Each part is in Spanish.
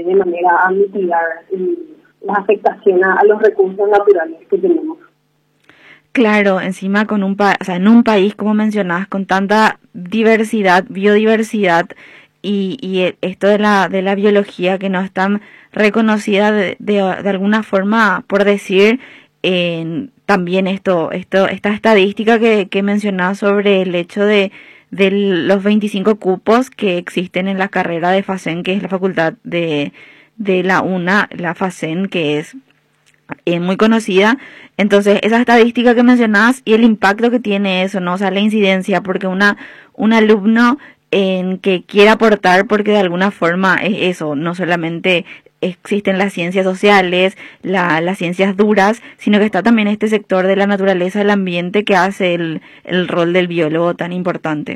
de manera a mitigar las afectaciones a los recursos naturales que tenemos. Claro, encima con o sea, en un país, como mencionabas, con tanta diversidad, biodiversidad y esto de la biología que no es tan reconocida de alguna forma, por decir, también esta estadística que mencionabas sobre el hecho de los 25 cupos que existen en la carrera de FACEN, que es la facultad de la UNA, la FACEN, que es muy conocida. Entonces, esa estadística que mencionabas y el impacto que tiene eso, ¿no? O sea, la incidencia, porque un alumno en que quiere aportar, porque de alguna forma es eso, no solamente existen las ciencias sociales, las ciencias duras, sino que está también este sector de la naturaleza, del ambiente, que hace el rol del biólogo tan importante.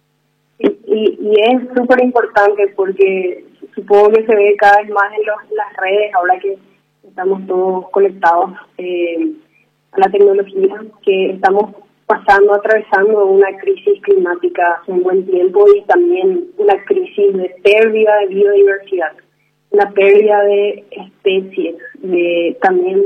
Y es súper importante porque supongo que se ve cada vez más en las redes, ahora que estamos todos conectados a la tecnología, que estamos atravesando una crisis climática hace un buen tiempo y también una crisis de pérdida de biodiversidad, una pérdida de especies, también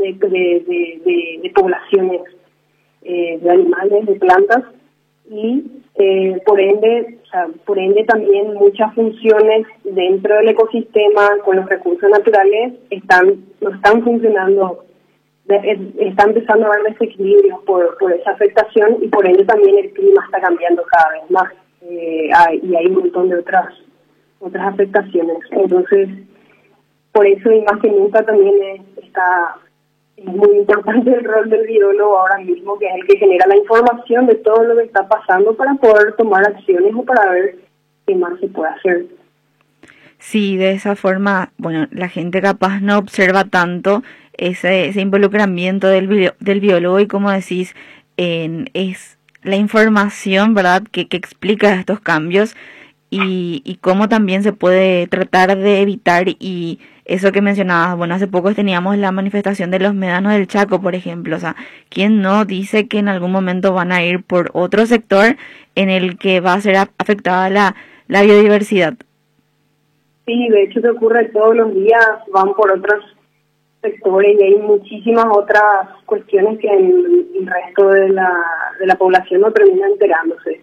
de poblaciones de animales, de plantas y por ende también muchas funciones dentro del ecosistema con los recursos naturales no están funcionando, está empezando a haber desequilibrios por esa afectación y por ende también el clima está cambiando cada vez más y hay un montón de otras afectaciones. Entonces, por eso y más que nunca también es muy importante el rol del biólogo ahora mismo, que es el que genera la información de todo lo que está pasando para poder tomar acciones o para ver qué más se puede hacer. Sí, de esa forma, bueno, la gente capaz no observa tanto ese involucramiento del biólogo y, como decís, es la información, ¿verdad?, que explica estos cambios y cómo también se puede tratar de evitar. Y eso que mencionabas, bueno, hace poco teníamos la manifestación de los médanos del Chaco, por ejemplo. O sea, ¿quién no dice que en algún momento van a ir por otro sector en el que va a ser afectada la biodiversidad? Sí, de hecho se ocurre todos los días, van por otros sectores y hay muchísimas otras cuestiones que el resto de la población no termina enterándose.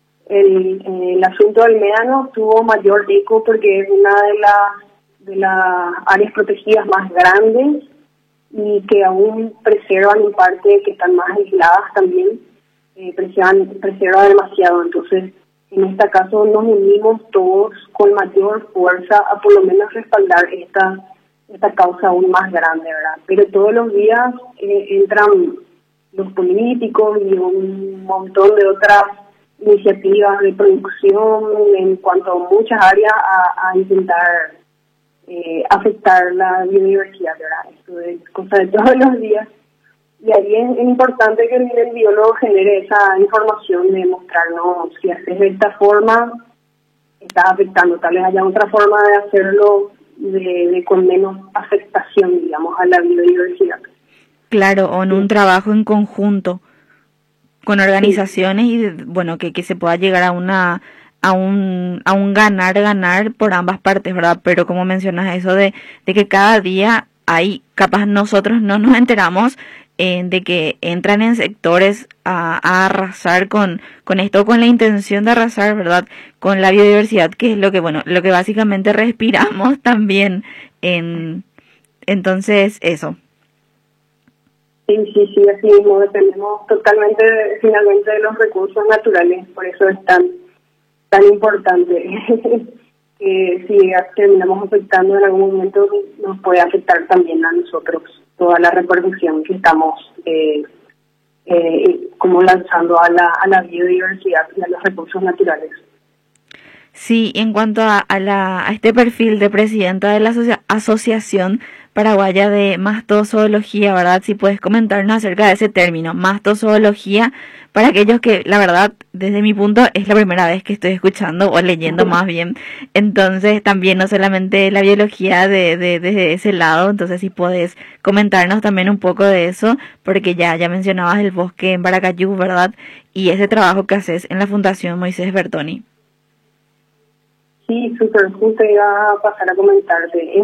El asunto del médano tuvo mayor eco porque es una de las áreas protegidas más grandes y que aún preservan en parte, que están más aisladas también, preserva demasiado. Entonces, en este caso nos unimos todos con mayor fuerza a por lo menos respaldar esta causa aún más grande, ¿verdad? Pero todos los días entran los políticos y un montón de otras iniciativas de producción en cuanto a muchas áreas a intentar afectar la biodiversidad, ¿verdad? Esto es cosa de todos los días. Y ahí es importante que el biólogo genere esa información de mostrarnos si haces de esta forma, estás afectando. Tal vez haya otra forma de hacerlo con menos afectación, digamos, a la biodiversidad. Claro, o en un trabajo en conjunto con organizaciones y bueno, que se pueda llegar a un ganar por ambas partes, ¿verdad? Pero como mencionas eso de que cada día hay, capaz nosotros no nos enteramos de que entran en sectores a arrasar con esto, con la intención de arrasar, ¿verdad?, con la biodiversidad, que es lo que básicamente respiramos también. Entonces, eso. Sí, así mismo dependemos totalmente finalmente de los recursos naturales, por eso es tan importante que si terminamos afectando en algún momento nos puede afectar también a nosotros toda la repercusión que estamos como lanzando a la biodiversidad y a los recursos naturales. Sí, en cuanto a este perfil de presidenta de la Asociación Paraguaya de Mastozoología, ¿verdad? Si puedes comentarnos acerca de ese término, mastozoología, para aquellos que, la verdad, desde mi punto, es la primera vez que estoy escuchando o leyendo más bien. Entonces, también no solamente la biología desde ese lado, entonces si puedes comentarnos también un poco de eso, porque ya mencionabas el bosque en Paracayú, ¿verdad? Y ese trabajo que haces en la Fundación Moisés Bertoni. Sí, súper, justo iba a pasar a comentarte.